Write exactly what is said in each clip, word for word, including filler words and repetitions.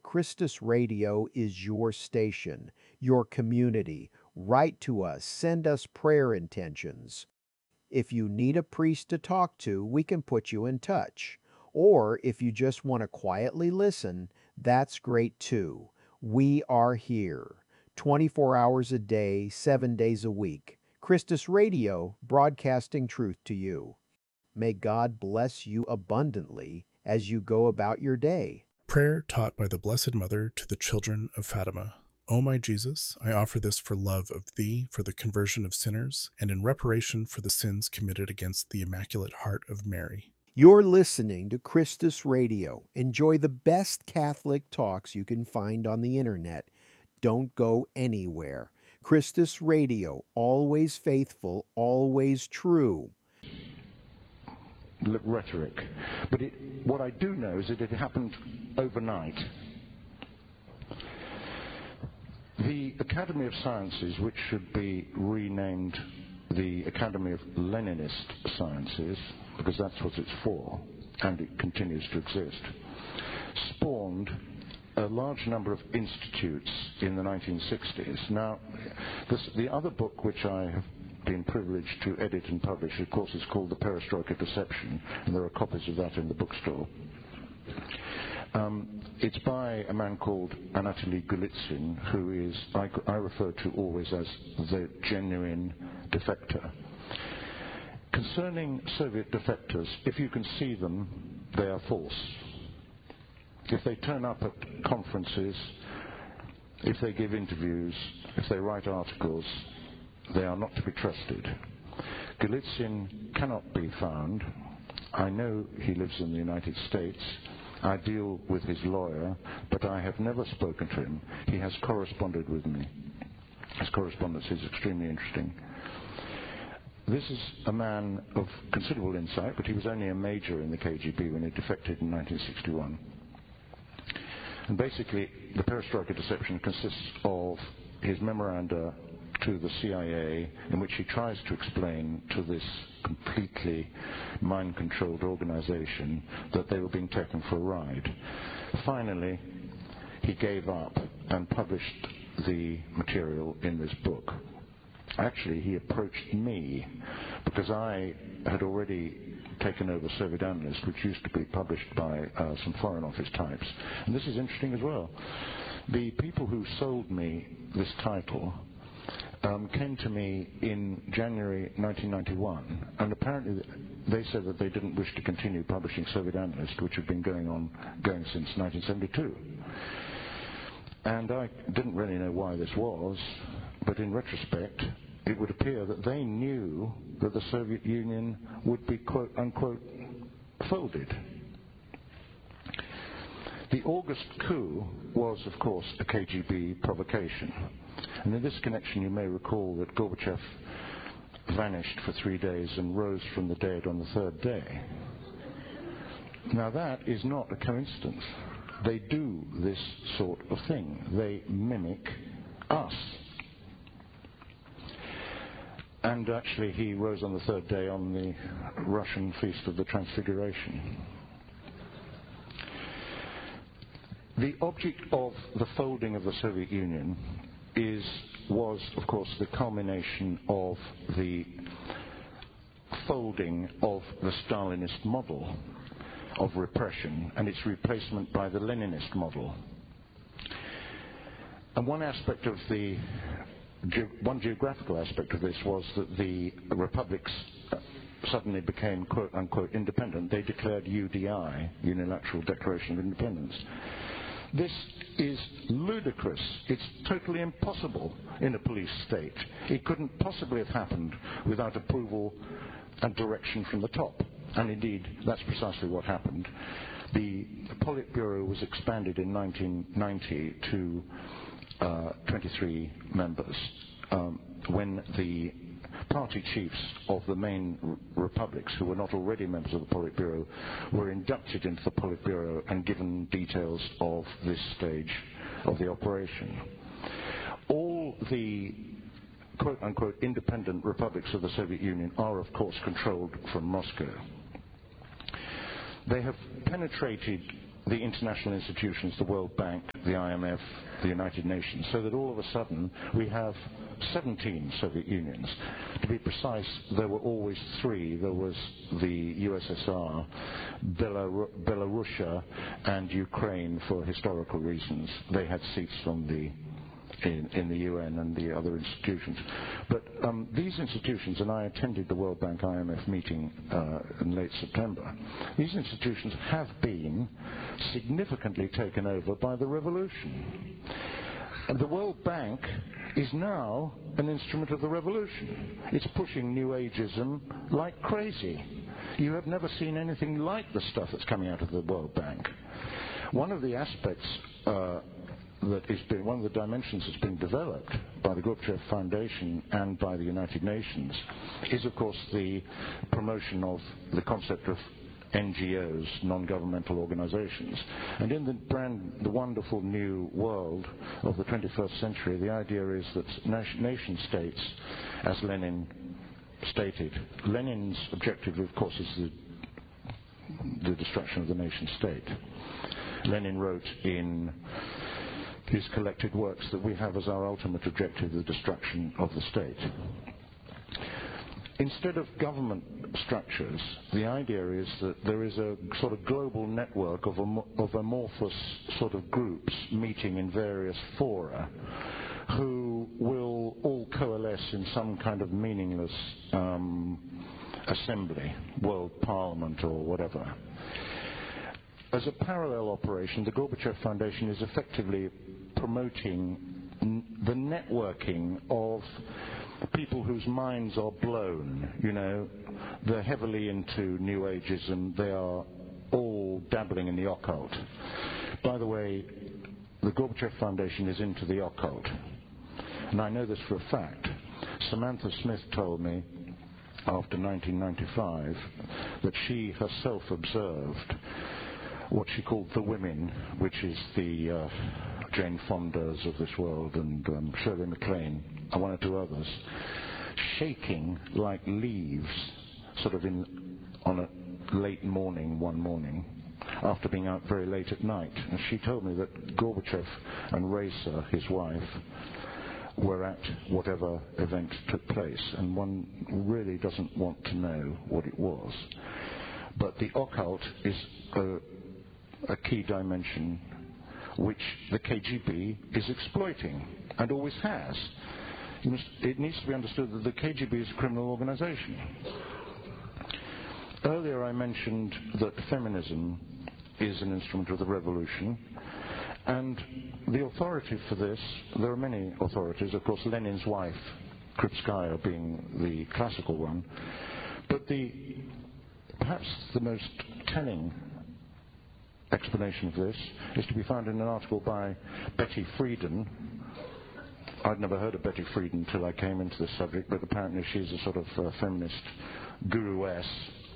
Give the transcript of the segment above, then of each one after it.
Christus Radio is your station, your community. Write to us, send us prayer intentions. If you need a priest to talk to, we can put you in touch. Or if you just want to quietly listen, that's great too. We are here, twenty-four hours a day, seven days a week. Christus Radio, broadcasting truth to you. May God bless you abundantly as you go about your day. Prayer taught by the Blessed Mother to the children of Fatima. O my Jesus, I offer this for love of Thee, for the conversion of sinners, and in reparation for the sins committed against the Immaculate Heart of Mary. You're listening to Christus Radio. Enjoy the best Catholic talks you can find on the internet. Don't go anywhere. Christus Radio, always faithful, always true. Rhetoric. But it, what I do know is that it happened overnight. The Academy of Sciences, which should be renamed the Academy of Leninist Sciences, because that's what it's for, and it continues to exist, spawned a large number of institutes in the nineteen sixties. Now, this, the other book which I have been privileged to edit and publish, of course, is called The Perestroika Deception, and there are copies of that in the bookstore. Um, it's by a man called Anatoly Golitsyn, who is, I, I refer to always as the genuine defector. Concerning Soviet defectors, if you can see them, they are false. If they turn up at conferences, if they give interviews, if they write articles, they are not to be trusted. Golitsyn cannot be found. I know he lives in the United States. I deal with his lawyer, but I have never spoken to him. He has corresponded with me. His correspondence is extremely interesting. This is a man of considerable insight, but he was only a major in the K G B when he defected in nineteen sixty-one. And basically, the Perestroika Deception consists of his memoranda to the C I A, in which he tries to explain to this completely mind-controlled organization that they were being taken for a ride. Finally, he gave up and published the material in this book. Actually, he approached me because I had already taken over Soviet Analyst, which used to be published by uh, some Foreign Office types. And this is interesting as well. The people who sold me this title Um, came to me in January nineteen ninety-one, and apparently they said that they didn't wish to continue publishing Soviet Analyst, which had been going on going since nineteen seventy-two. And I didn't really know why this was, but in retrospect, it would appear that they knew that the Soviet Union would be quote-unquote folded. The August coup was, of course, a K G B provocation. And in this connection, you may recall that Gorbachev vanished for three days and rose from the dead on the third day. Now, that is not a coincidence. They do this sort of thing. They mimic us. And actually, he rose on the third day on the Russian Feast of the Transfiguration. The object of the folding of the Soviet Union is, was, of course, the culmination of the folding of the Stalinist model of repression and its replacement by the Leninist model. And one aspect of the, ge- one geographical aspect of this was that the republics suddenly became quote-unquote independent. They declared U D I, Unilateral Declaration of Independence. This is ludicrous. It's totally impossible in a police state. It couldn't possibly have happened without approval and direction from the top. And indeed, that's precisely what happened. The Politburo was expanded in nineteen ninety to uh, twenty-three members um, when the party chiefs of the main r- republics, who were not already members of the Politburo, were inducted into the Politburo and given details of this stage of the operation. All the quote-unquote independent republics of the Soviet Union are, of course, controlled from Moscow. They have penetrated the international institutions, the World Bank, the I M F, the United Nations, so that all of a sudden we have seventeen Soviet Unions. To be precise, there were always three. There was the U S S R, Belar- Belarusia, and Ukraine for historical reasons. They had seats from the In, in the U N and the other institutions. But um, these institutions, and I attended the World Bank I M F meeting uh, in late September, these institutions have been significantly taken over by the revolution. And the World Bank is now an instrument of the revolution. It's pushing New Ageism like crazy. You have never seen anything like the stuff that's coming out of the World Bank. One of the aspects uh, that is being, one of the dimensions that's been developed by the Gorbachev Foundation and by the United Nations is, of course, the promotion of the concept of N G Os, non-governmental organizations. And in the brand, the wonderful new world of the twenty-first century, the idea is that nation states, as Lenin stated, Lenin's objective, of course, is the, the destruction of the nation state. Lenin wrote in his collected works that we have as our ultimate objective the destruction of the state. Instead of government structures, the idea is that there is a sort of global network of, am- of amorphous sort of groups meeting in various fora who will all coalesce in some kind of meaningless um, assembly, world parliament or whatever. As a parallel operation, the Gorbachev Foundation is effectively promoting n- the networking of people whose minds are blown. You know, they're heavily into New Ageism. They are all dabbling in the occult. By the way, the Gorbachev Foundation is into the occult. And I know this for a fact. Samantha Smith told me after nineteen ninety-five that she herself observed what she called the women, which is the uh, Jane Fondas of this world and um, Shirley MacLaine and one or two others, shaking like leaves, sort of in on a late morning one morning, after being out very late at night. And she told me that Gorbachev and Raisa, his wife, were at whatever event took place, and one really doesn't want to know what it was. But the occult is a a key dimension which the K G B is exploiting and always has. You must, it needs to be understood that the K G B is a criminal organization. Earlier I mentioned that feminism is an instrument of the revolution, and the authority for this, there are many authorities, of course Lenin's wife, Krupskaya, being the classical one, but the perhaps the most telling explanation of this is to be found in an article by Betty Friedan. I'd never heard of Betty Friedan until I came into this subject, but apparently she's a sort of uh, feminist guru-ess.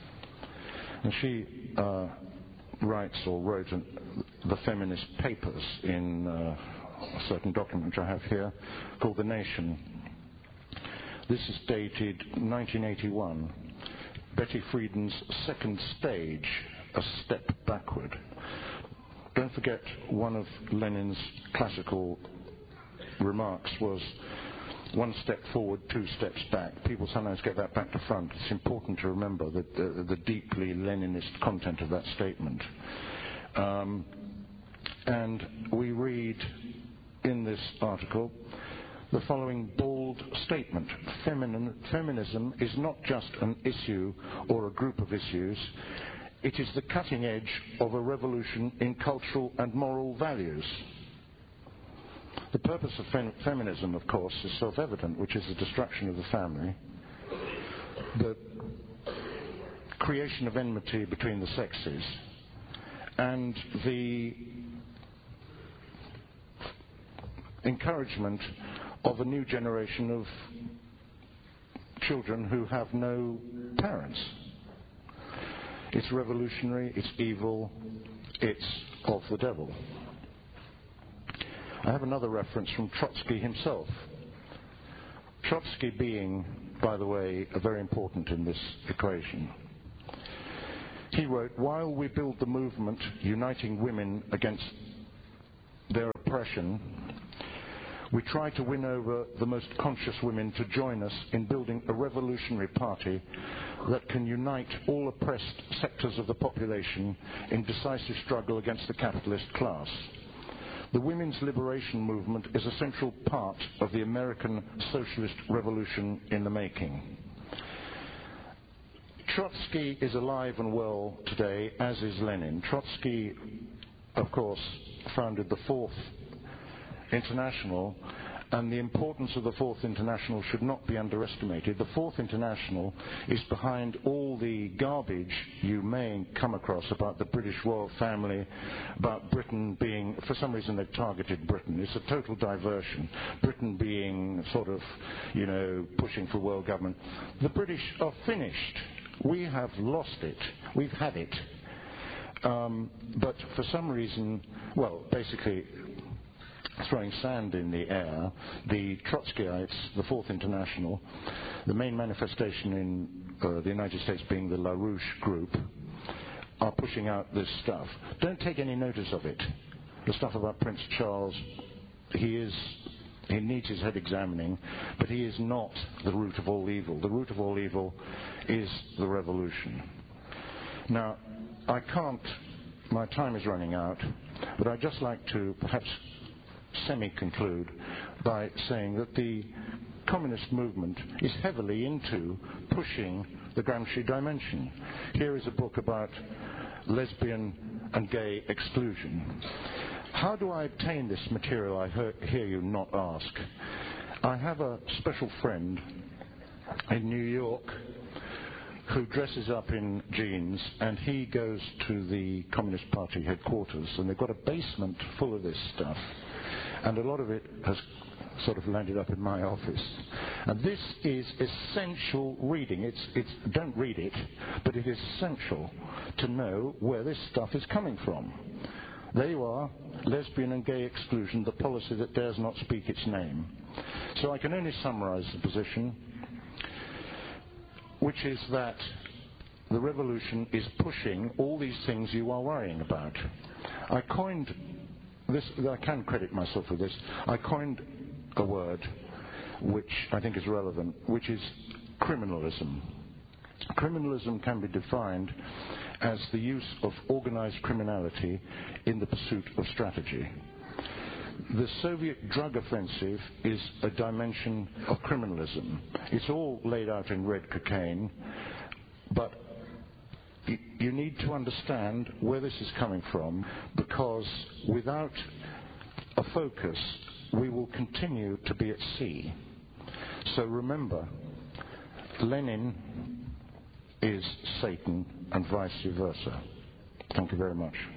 And she uh, writes or wrote an, the feminist papers in uh, a certain document which I have here called The Nation. This is dated nineteen eighty-one. Betty Friedan's Second Stage, A Step Backward. Don't forget, one of Lenin's classical remarks was one step forward, two steps back. People sometimes get that back to front. It's important to remember the, the, the deeply Leninist content of that statement. Um, and we read in this article the following bold statement. Feminin, feminism is not just an issue or a group of issues. It is the cutting edge of a revolution in cultural and moral values. The purpose of fem- feminism, of course, is self-evident, which is the destruction of the family, the creation of enmity between the sexes, and the encouragement of a new generation of children who have no parents. It's revolutionary, it's evil, it's of the devil. I have another reference from Trotsky himself. Trotsky being, by the way, very important in this equation. He wrote, "While we build the movement uniting women against their oppression, we try to win over the most conscious women to join us in building a revolutionary party that can unite all oppressed sectors of the population in decisive struggle against the capitalist class. The women's liberation movement is a central part of the American socialist revolution in the making." Trotsky is alive and well today, as is Lenin. Trotsky, of course, founded the Fourth International, and the importance of the Fourth International should not be underestimated. The Fourth International is behind all the garbage you may come across about the British royal family, about Britain being, for some reason they've targeted Britain. It's a total diversion. Britain being sort of, you know, pushing for world government. The British are finished. We have lost it. We've had it. Um, but for some reason, well, basically, throwing sand in the air, the Trotskyites, the Fourth International, the main manifestation in uh, the United States being the LaRouche group, are pushing out this stuff. Don't take any notice of it. The stuff about Prince Charles, he is, he needs his head examining, but he is not the root of all evil. The root of all evil is the revolution. Now, I can't, my time is running out, but I'd just like to perhaps semi-conclude by saying that the communist movement is heavily into pushing the Gramsci dimension. Here is a book about lesbian and gay exclusion. How do I obtain this material, I hear you not ask? I have a special friend in New York who dresses up in jeans, and he goes to the Communist Party headquarters, and they've got a basement full of this stuff. And a lot of it has sort of landed up in my office. And this is essential reading. It's, it's, don't read it, but it is essential to know where this stuff is coming from. There you are, lesbian and gay exclusion, the policy that dares not speak its name. So I can only summarize the position, which is that the revolution is pushing all these things you are worrying about. I coined this, I can credit myself for this, I coined a word which I think is relevant, which is criminalism. Criminalism can be defined as the use of organized criminality in the pursuit of strategy. The Soviet drug offensive is a dimension of criminalism. It's all laid out in red cocaine, but you need to understand where this is coming from, because without a focus, we will continue to be at sea. So remember, Lenin is Satan and vice versa. Thank you very much.